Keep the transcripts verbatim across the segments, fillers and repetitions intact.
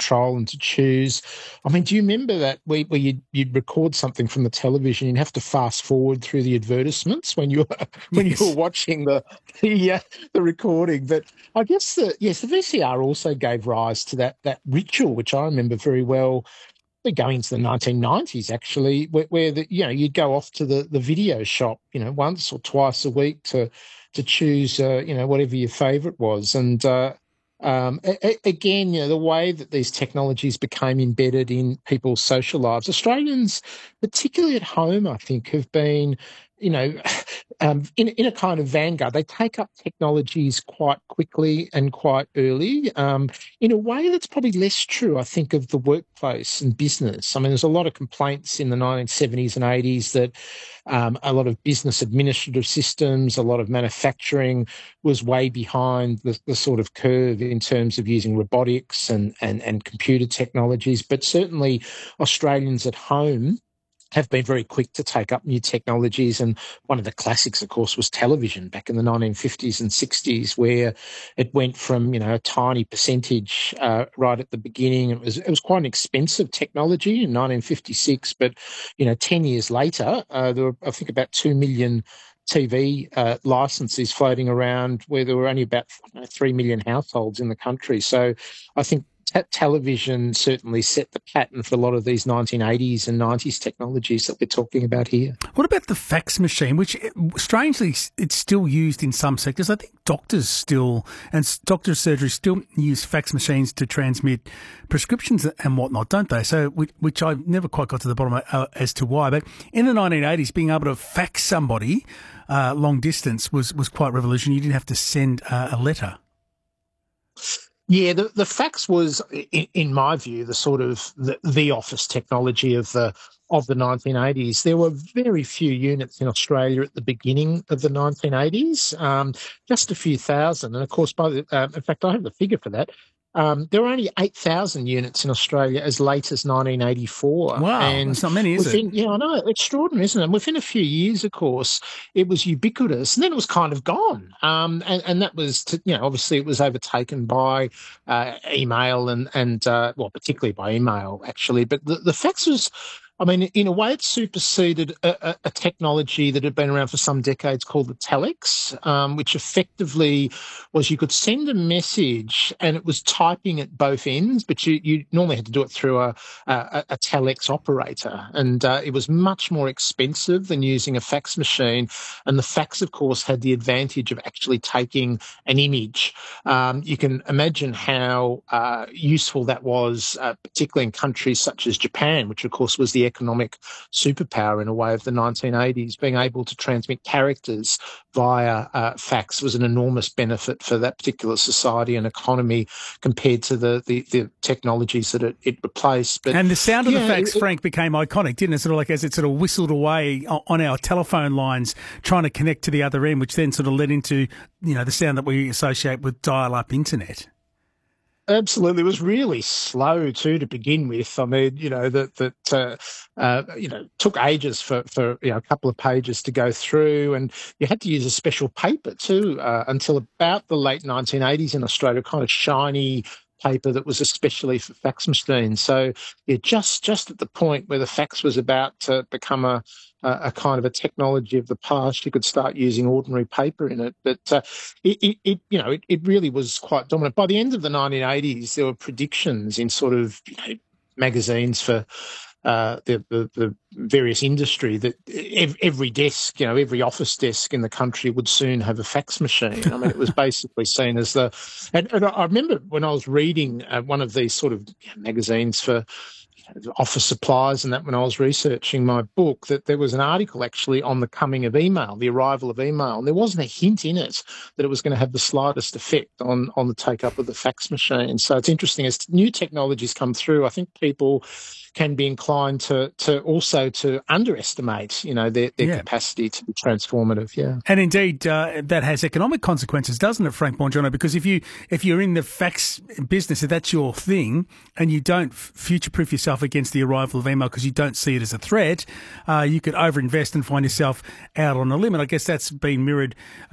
control and to choose. I mean, do you remember that where, where you'd, you'd record something from the television, you'd have to fast forward through the advertisements when you were when Yes. you were watching the the, uh, the recording? But I guess the yes, the V C R also gave rise to that that ritual, which I remember very well. We're going into the nineteen nineties, actually, where, where the, you know, you'd go off to the, the video shop, you know, once or twice a week to to choose, uh, you know, whatever your favourite was. And uh, um, a, a, again, you know, the way that these technologies became embedded in people's social lives, Australians, particularly at home, I think, have been, you know, um, in, in a kind of vanguard. They take up technologies quite quickly and quite early. Um, in a way that's probably less true, I think, of the workplace and business. I mean, there's a lot of complaints in the nineteen seventies and eighties that um, a lot of business administrative systems, a lot of manufacturing was way behind the, the sort of curve in terms of using robotics and, and, and computer technologies. But certainly Australians at home have been very quick to take up new technologies. And one of the classics, of course, was television back in the nineteen fifties and sixties, where it went from, you know, a tiny percentage uh, right at the beginning. It was it was quite an expensive technology in nineteen fifty-six, but, you know, ten years later, uh, there were, I think, about two million T V uh, licenses floating around, where there were only about you know, three million households in the country. So I think T- television certainly set the pattern for a lot of these nineteen eighties and nineties technologies that we're talking about here. What about the fax machine, which strangely it's still used in some sectors? I think doctors still and doctors' surgery still use fax machines to transmit prescriptions and whatnot, don't they? So, which I never quite got to the bottom of as to why. But in the nineteen eighties, being able to fax somebody uh, long distance was was quite revolutionary. You didn't have to send uh, a letter. Yeah, the, the fax was, in, in my view, the sort of the, the office technology of the of the nineteen eighties. There were very few units in Australia at the beginning of the nineteen eighties, um, just a few thousand. And of course, by the, uh, in fact, I have the figure for that. Um, there were only eight thousand units in Australia as late as nineteen eighty-four. Wow, and that's not many, is within, it? Yeah, I know. Extraordinary, isn't it? And within a few years, of course, it was ubiquitous, and then it was kind of gone. Um, and, and that was, to, you know, obviously it was overtaken by uh, email and, and uh, well, particularly by email, actually. But the, the fax was, I mean, in a way, it superseded a, a, a technology that had been around for some decades called the telex, um, which effectively was you could send a message and it was typing at both ends, but you, you normally had to do it through a, a, a telex operator. And uh, it was much more expensive than using a fax machine. And the fax, of course, had the advantage of actually taking an image. Um, you can imagine how uh, useful that was, uh, particularly in countries such as Japan, which, of course, was the economic superpower in a way of the nineteen eighties. Being able to transmit characters via uh, fax was an enormous benefit for that particular society and economy compared to the, the, the technologies that it, it replaced. But and the sound of yeah, the fax, it, Frank, became iconic, didn't it? Sort of like as it sort of whistled away on our telephone lines, trying to connect to the other end, which then sort of led into, you know, the sound that we associate with dial-up internet. Absolutely. It was really slow too to begin with. I mean, you know, that, that, uh, uh, you know, took ages for, for, you know, a couple of pages to go through, and you had to use a special paper too, uh, until about the late nineteen eighties in Australia, kind of shiny paper that was especially for fax machines. So yeah, just, just at the point where the fax was about to become a, a kind of a technology of the past, you could start using ordinary paper in it. But uh, it, it, it, you know, it, it really was quite dominant. By the end of the nineteen eighties, there were predictions in sort of, you know, magazines for uh, the, the, the various industry that every desk, you know, every office desk in the country would soon have a fax machine. I mean, it was basically seen as the. And, and I remember when I was reading uh, one of these sort of magazines for office supplies and that when I was researching my book, that there was an article actually on the coming of email, the arrival of email, and there wasn't a hint in it that it was going to have the slightest effect on, on the take-up of the fax machine. So it's interesting, as new technologies come through, I think people can be inclined to to also to underestimate, you know, their, their yeah. capacity to be transformative. Yeah, and indeed uh, that has economic consequences, doesn't it, Frank Bongiorno? Because if you if you're in the fax business, if that's your thing, and you don't future-proof yourself against the arrival of email because you don't see it as a threat, uh, you could overinvest and find yourself out on a limb. I guess that's been mirrored Uh,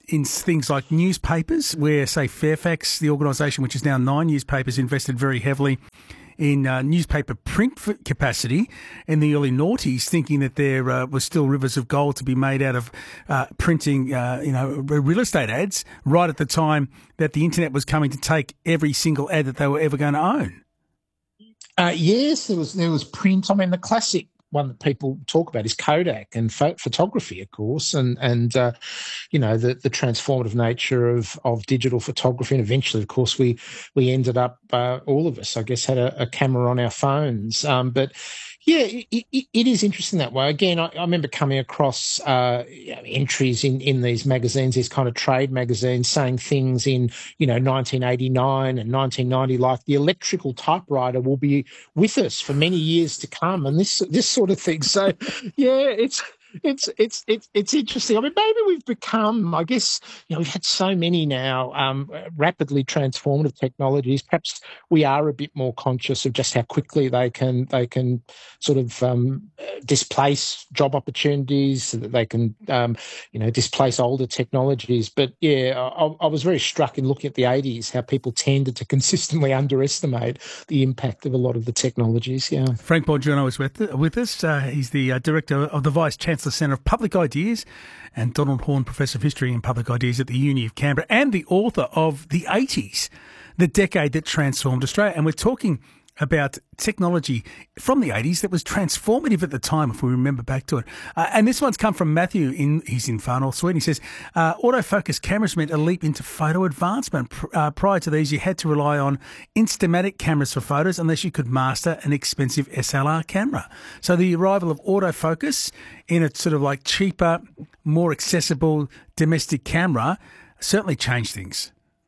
in things like newspapers, where, say, Fairfax, the organisation which is now Nine Newspapers, invested very heavily in uh, newspaper print capacity in the early noughties, thinking that there uh, was still rivers of gold to be made out of uh, printing, uh, you know, real estate ads, right at the time that the internet was coming to take every single ad that they were ever going to own. Uh, yes, there was there was print. I mean, the classic one that people talk about is Kodak and pho- photography, of course, and and uh, you know the the transformative nature of of digital photography. And eventually, of course, we we ended up uh, all of us, I guess, had a, a camera on our phones. Um, but yeah, it, it, it is interesting that way. Again, I, I remember coming across uh, entries in in these magazines, these kind of trade magazines, saying things in you know nineteen eighty-nine and nineteen ninety, like the electrical typewriter will be with us for many years to come, and this this sort of thing. So, yeah, it's it's it's it's it's interesting. I mean, maybe we've become, I guess, you know, we've had so many now um, rapidly transformative technologies. Perhaps we are a bit more conscious of just how quickly they can they can sort of um, displace job opportunities, so that they can um, you know displace older technologies. But yeah, I, I was very struck in looking at the eighties how people tended to consistently underestimate the impact of a lot of the technologies. Yeah. Frank Bongiorno is with, with us. Uh, he's the uh, director of the Vice Chancellor Centre of Public Ideas, and Donald Horne, Professor of History and Public Ideas at the Uni of Canberra, and the author of The eighties, the decade that transformed Australia. And we're talking about technology from the eighties that was transformative at the time, if we remember back to it. Uh, and this one's come from Matthew. In He's in Far North Sweden. He says, uh, autofocus cameras meant a leap into photo advancement. Uh, prior to these, you had to rely on Instamatic cameras for photos unless you could master an expensive S L R camera. So the arrival of autofocus in a sort of like cheaper, more accessible domestic camera certainly changed things.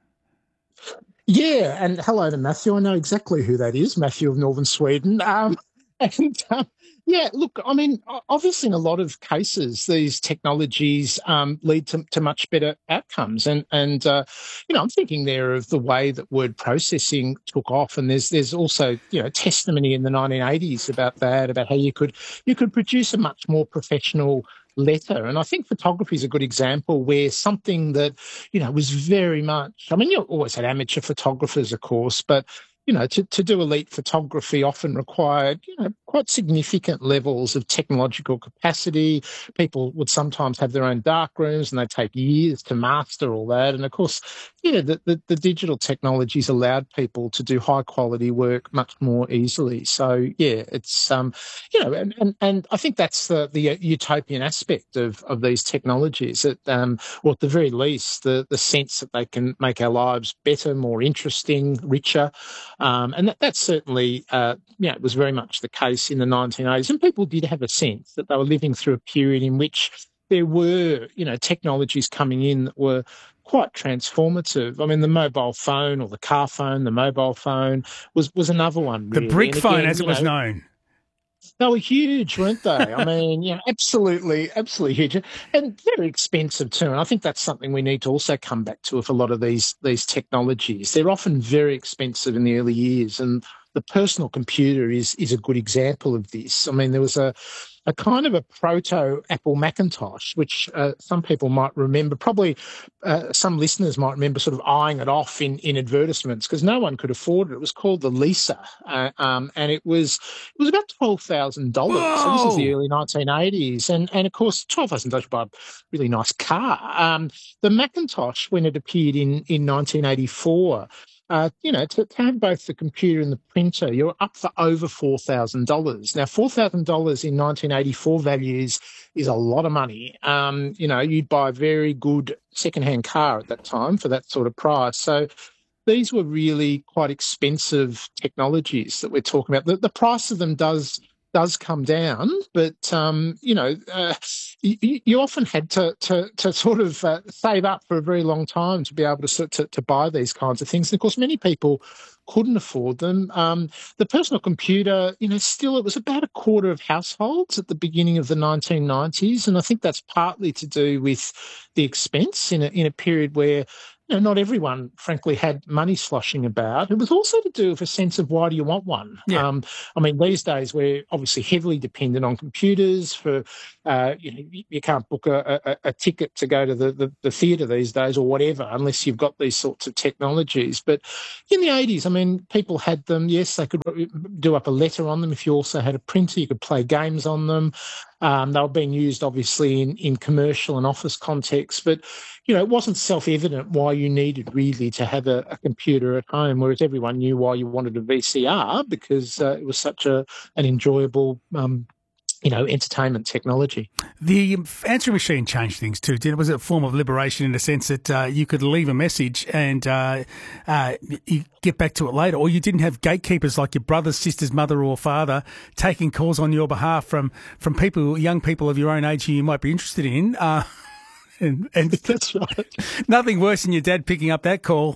Yeah, and hello to Matthew. I know exactly who that is, Matthew of Northern Sweden. Um, and um, yeah, look, I mean, obviously in a lot of cases, these technologies um, lead to, to much better outcomes. And, and uh, you know, I'm thinking there of the way that word processing took off. And there's there's also, you know, testimony in the nineteen eighties about that, about how you could you could produce a much more professional letter. And I think photography is a good example where something that, you know, was very much, I mean, you always had amateur photographers, of course, but, you know, to, to do elite photography often required, you know, quite significant levels of technological capacity. People would sometimes have their own dark rooms and they'd take years to master all that. And of course, you know, the, the, the digital technologies allowed people to do high quality work much more easily. So yeah, it's, um, you know, and, and, and I think that's the, the utopian aspect of, of these technologies, that, um, or at the very least, the, the sense that they can make our lives better, more interesting, richer. Um, and that, that's certainly, uh, you know, it was very much the case in the nineteen eighties. And people did have a sense that they were living through a period in which there were, you know, technologies coming in that were quite transformative. I mean, the mobile phone or the car phone, the mobile phone was, was another one, really. The brick and phone, again, as it was know, known. They were huge, weren't they? I mean, yeah, absolutely, absolutely huge, and very expensive too. And I think that's something we need to also come back to with a lot of these these technologies. They're often very expensive in the early years, and the personal computer is is a good example of this. I mean, there was a a kind of a proto Apple Macintosh, which uh, some people might remember. Probably uh, some listeners might remember sort of eyeing it off in, in advertisements because no one could afford it. It was called the Lisa, uh, um, and it was it was about twelve thousand dollars. So this is the early nineteen eighties, and and of course twelve thousand dollars buy a really nice car. Um, the Macintosh, when it appeared in in nineteen eighty-four. Uh, you know, to, to have both the computer and the printer, you're up for over four thousand dollars. Now, four thousand dollars in nineteen eighty-four values is a lot of money. Um, you know, you'd buy a very good second-hand car at that time for that sort of price. So these were really quite expensive technologies that we're talking about. The, the price of them does does come down, but um, you know, uh, you, you often had to to, to sort of uh, save up for a very long time to be able to, to to buy these kinds of things. And of course, many people couldn't afford them. Um, the personal computer, you know, still it was about a quarter of households at the beginning of the nineteen nineties, and I think that's partly to do with the expense in a in a period where, you know, not everyone, frankly, had money sloshing about. It was also to do with a sense of why do you want one? Yeah. Um, I mean, these days we're obviously heavily dependent on computers for, uh, you know, you, you can't book a, a, a ticket to go to the, the, the theatre these days or whatever unless you've got these sorts of technologies. But in the eighties, I mean, people had them. Yes, they could do up a letter on them. If you also had a printer, you could play games on them. Um, they were being used, obviously, in, in commercial and office contexts. But, you know, it wasn't self-evident why you needed really to have a, a computer at home, whereas everyone knew why you wanted a V C R because uh, it was such a an enjoyable um you know, entertainment technology. The answering machine changed things too, didn't it? Was it a form of liberation in the sense that uh, you could leave a message and uh, uh, you get back to it later, or you didn't have gatekeepers like your brother, sister's mother or father taking calls on your behalf from, from people, young people of your own age who you might be interested in. Uh, And, and that's right. Nothing worse than your dad picking up that call.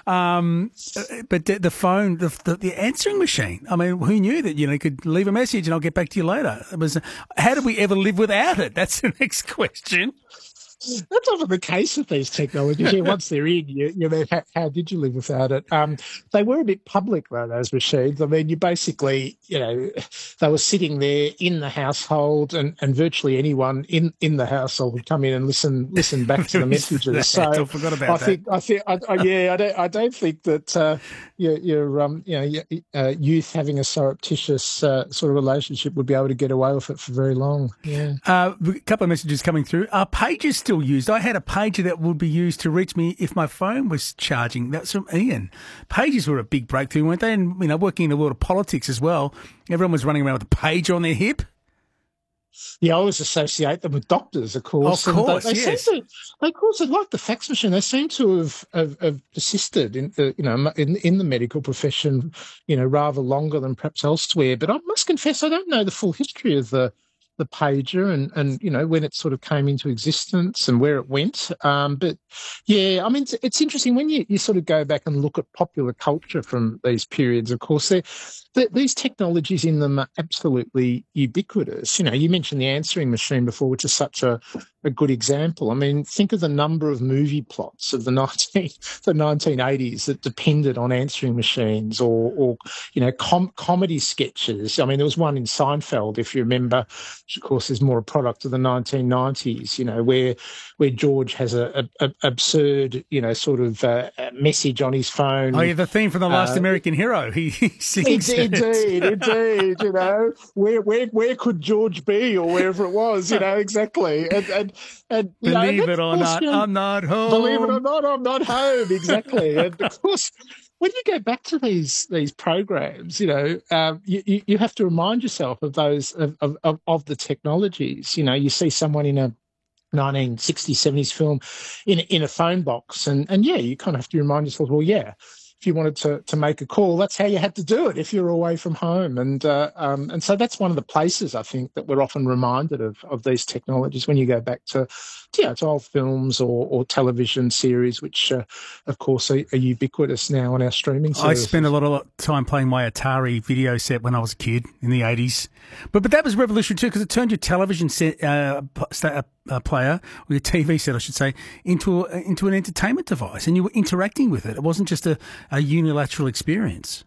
Um, but the, the phone, the, the, the answering machine. I mean, who knew that, you know, you could leave a message and I'll get back to you later. It was, how did we ever live without it? That's the next question. That's often the case with these technologies. Yeah, once they're in, you, you know, how, how did you live without it? Um, they were a bit public, though, those machines. I mean, you basically, you know, they were sitting there in the household and, and virtually anyone in, in the household would come in and listen listen back to the messages. So I forgot about I that. think, I think, I, I, yeah, I don't, I don't think that uh, your, your, um, you know, your, uh, youth having a surreptitious uh, sort of relationship would be able to get away with it for very long. Yeah. Uh, a couple of messages coming through. Are pages still used? I had a pager that would be used to reach me if my phone was charging. That's from Ian. Pages were a big breakthrough, weren't they? And, you know, working in the world of politics as well, everyone was running around with a pager on their hip. Yeah, I always associate them with doctors, of course. Of course, and they, they yes. Seem to, they, of course, like the fax machine, they seem to have, have, have persisted in, uh, you know, in, in the medical profession, you know, rather longer than perhaps elsewhere. But I must confess, I don't know the full history of the the pager and, and, you know, when it sort of came into existence and where it went. Um, but, yeah, I mean, it's, it's interesting when you, you sort of go back and look at popular culture from these periods, of course, they're, they're, these technologies in them are absolutely ubiquitous. You know, you mentioned the answering machine before, which is such a, a good example. I mean, think of the number of movie plots of the nineteen the nineteen eighties that depended on answering machines or, or you know, com- comedy sketches. I mean, there was one in Seinfeld, if you remember, which of course is more a product of the nineteen nineties, you know, where where George has a, a, a absurd, you know, sort of uh, message on his phone. Oh, yeah, the theme from The Last uh, American Hero. He, he sings Indeed, it. indeed, you know, where where where could George be or wherever it was, you know, exactly. And and, and you Believe know, it or course, not, you know, I'm not home. Believe it or not, I'm not home. Exactly. And of course, when you go back to these these programs, you know, um, you, you have to remind yourself of those of, of of the technologies. You know, you see someone in a nineteen sixties, seventies film in in a phone box, and and yeah, you kind of have to remind yourself, well, yeah, if you wanted to to make a call, that's how you had to do it if you're away from home, and uh, um, and so that's one of the places I think that we're often reminded of of these technologies when you go back to, yeah, to old films or, or television series, which uh, of course are, are ubiquitous now on our streaming services. I spent a lot of time playing my Atari video set when I was a kid in the eighties, but but that was revolutionary too because it turned your television set uh, uh, player or your T V set, I should say, into a, into an entertainment device, and you were interacting with it. It wasn't just a, a unilateral experience.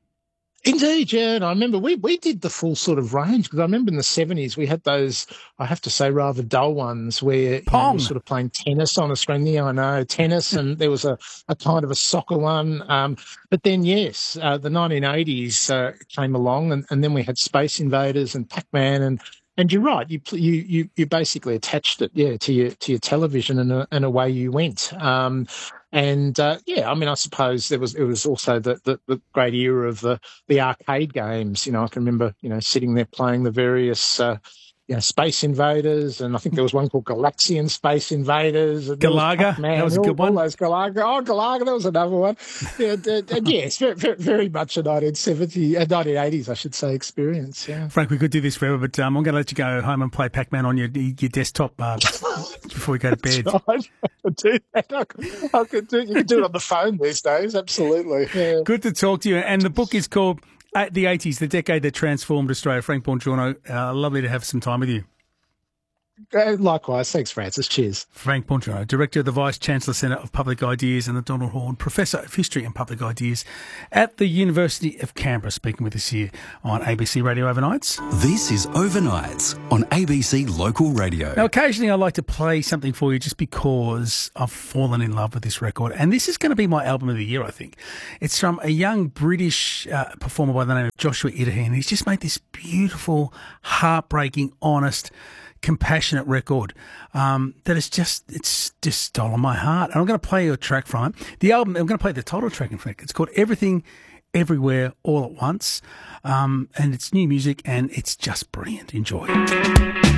Indeed, yeah. And I remember we, we did the full sort of range because I remember in the seventies we had those, I have to say, rather dull ones where you know, we were sort of playing tennis on a screen. Yeah, I know, tennis, and there was a, a kind of a soccer one. Um, but then, yes, uh, the nineteen eighties uh, came along, and, and then we had Space Invaders and Pac-Man, and and you're right, you you you, you basically attached it, yeah, to your to your television, and, uh, and away you went. Um, And uh, yeah, I mean, I suppose there was it was also the, the, the great era of the, the arcade games. You know, I can remember you know sitting there playing the various uh, you know Space Invaders, and I think there was one called Galaxian Space Invaders. And Galaga, that was a good all, one. All those Galaga, oh Galaga, that was another one. Yeah, and, and yes, very, very, very much a nineteen seventies, uh, nineteen eighties, I should say, experience. Yeah, Frank, we could do this forever, but um, I'm going to let you go home and play Pac-Man on your your desktop uh, before we go to bed. Right. I do that. I could, I could do, you can do it on the phone these days, absolutely. Yeah. Good to talk to you. And the book is called The eighties, The Decade That Transformed Australia. Frank Bongiorno, uh, lovely to have some time with you. Uh, likewise. Thanks, Francis. Cheers. Frank Bongiorno, Director of the Vice-Chancellor Centre of Public Ideas and the Donald Horne Professor of History and Public Ideas at the University of Canberra, speaking with us here on A B C Radio Overnights. This is Overnights on A B C Local Radio. Now, occasionally I like to play something for you just because I've fallen in love with this record. And this is going to be my album of the year, I think. It's from a young British uh, performer by the name of Joshua Idahan. He's just made this beautiful, heartbreaking, honest, compassionate record um, that is just, it's just stolen my heart. And I'm going to play you a track from it. The album, I'm going to play the title track, in fact. It's called Everything, Everywhere, All at Once. Um, and it's new music and it's just brilliant. Enjoy.